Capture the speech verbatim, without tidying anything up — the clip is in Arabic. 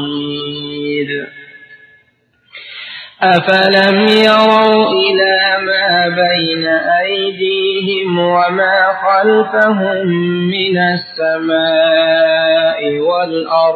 أفلم يروا إلى ما بين أيديهم وما خلفهم من السماء والأرض